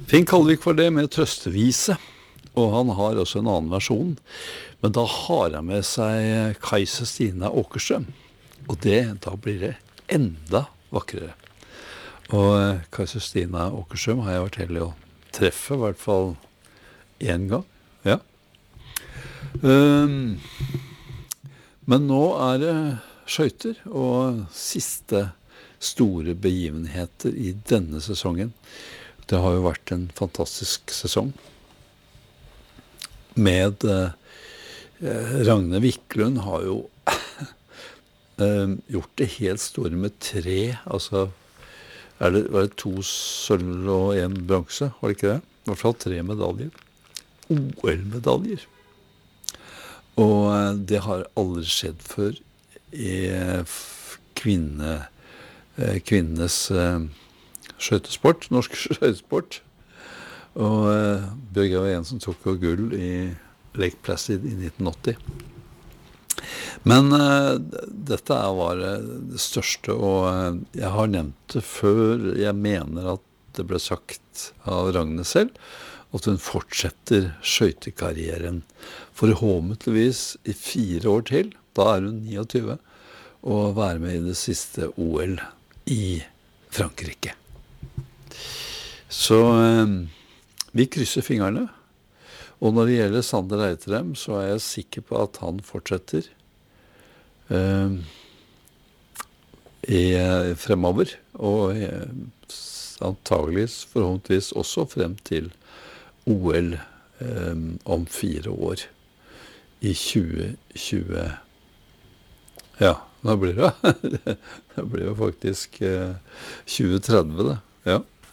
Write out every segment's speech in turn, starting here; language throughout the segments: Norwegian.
Finn Kalvik var det med trøstevise, og han har også en annen versjon. Men da har han med seg Kajsa Stina Åkerstrøm, og da blir det enda vakrere. Og Kajsa Stina Åkerstrøm har jeg vært heldig å treffe, I hvert fall en gang. Ja. Men nå det skøyter, og siste store begivenheter I denne sesongen. Det har jo vært en fantastisk sesong. Med Ragne Wiklund har jo gjort det helt store med 3, altså var det 2 sølv og 1 bronse, var det ikke det? I hvert fall 3 medaljer. OL-medaljer. Og det har aldri skjedd før I kvinnenes skøytesport, norsk skøytesport. Og Bjørg var en som tok gull I Lake Placid I 1980. Men dette var det største, og jeg har nevnt det før. Jeg mener at det ble sagt av Ragne selv, at hun fortsetter skøytekarrieren forhåpentligvis I 4 år til. Da hun 29, og være med I det siste OL I Frankrike. Så vi krysser fingrene. Og når det gjelder Sander Eitrem, så jeg sikker på at han fortsetter fremover, og antageligvis, forhåpentligvis også frem til OL om 4 år I 2020. Ja, nå blir det. Det blir jo faktisk 2030, det. Ja.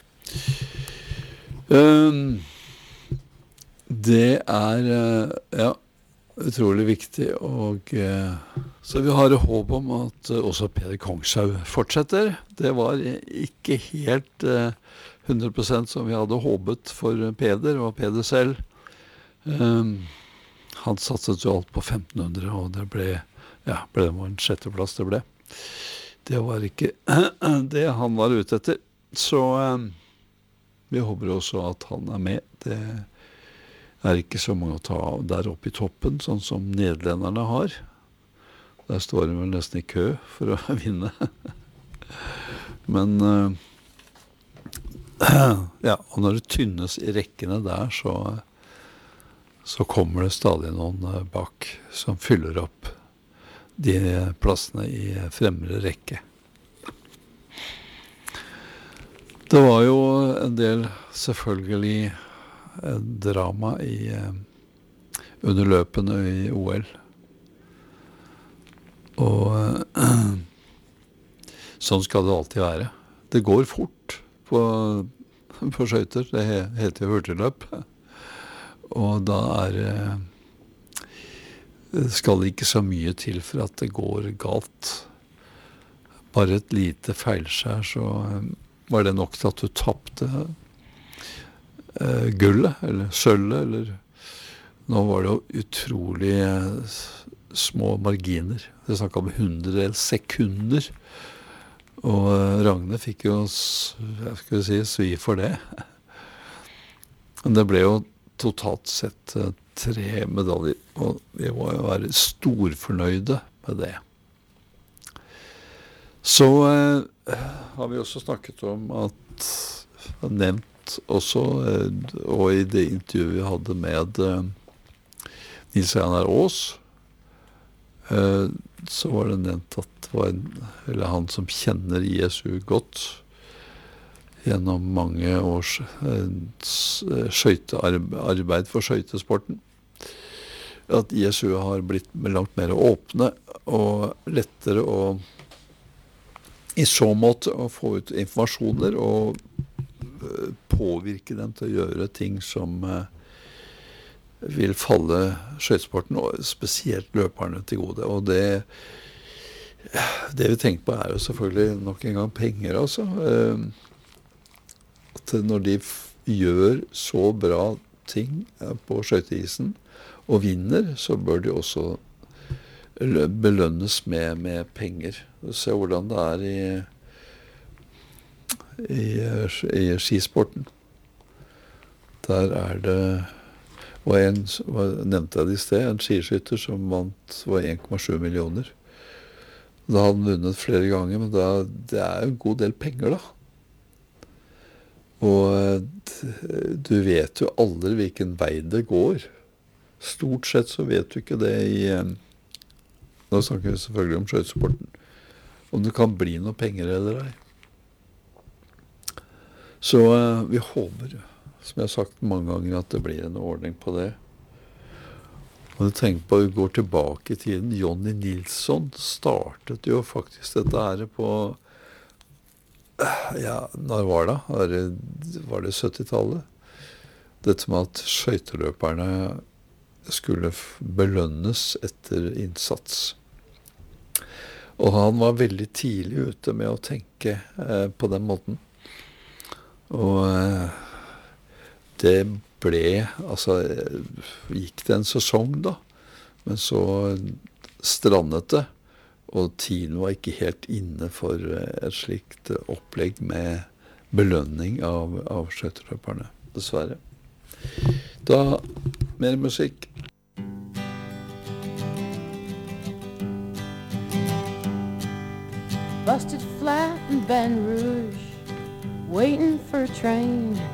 Det ja, utrolig viktig, og så vi har håp om at også Peder Kongshaug fortsetter. Det var ikke helt 100% som vi hadde håpet for Peder og Peder selv. Han satset jo alt på 1500, og det ble det en 6. plass det ble. Det var ikke det han var ute etter. Så vi håper også at han med. Det ikke så mange å ta av der oppe I toppen, sånn som nederlenderne har. Der står de vel nesten I kø for å vinne. Men ja, og når det tynnes I rekkene der, så kommer det stadig noen bak som fyller opp de plassene I fremre rekke. Det var jo en del selvfølgelig drama under løpene I OL. Og sånn skal det alltid være. Det går fort på skøyter, det heter jo hurtigløp. Og da skal det ikke så mye til for at det går galt. Bare et lite feilskjær, så var det nok til at du tappte gullet, eller sølvet, eller nå var det jo utrolig små marginer. Det snakket om 100 sekunder, og Ragne fikk jo, jeg skulle si, svi for det. Men det ble jo totalt sett 3 medaljer, og vi må jo være storfornøyde med det. Så har vi også snakket om at nevnt også, og I det intervjuet vi hadde med Nils Einar Aas, så var det nevnt at det var eller han som kjenner ISU godt gjennom mange års arbeid for skøytesporten, at ISU har blitt langt mer åpne og lettere å I så måte å få ut informasjoner og påvirke dem til å gjøre ting som vil falle skøytesporten, og spesielt løperne til gode. Og det vi tenker på jo selvfølgelig nok en gang penger, altså. At når de gjør så bra ting på skøyteisen og vinner, så bør de også belønnes med penger. Se hvordan det I skisporten. Der det, og nevnte jeg det i sted, en skiskytter som var 1,7 millioner. Da hadde han vunnet flere ganger, men det jo en god del penger da. Og du vet jo aldri hvilken vei det går. Stort sett så vet du ikke det nå snakker vi selvfølgelig om skøytesporten, om det kan bli noe penger eller ei. Så vi håper, som jeg har sagt mange ganger, at det blir en ordning på det. Og du tenker på, vi går tilbake i tiden, Jonny Nilsson startet jo faktisk dette her på, ja, når var det? Var det 70-tallet? Dette med at skøyteløperne skulle belønnes etter innsats. Og han var veldig tidlig ute med å tenke på den måten. Og det altså gikk det en sesong da, men så strandet det, og tiden var ikke helt inne for et slikt opplegg med belønning av skøyteløperne, dessverre. Da, mer musikk. Busted flat in Baton Rouge, waiting for a train.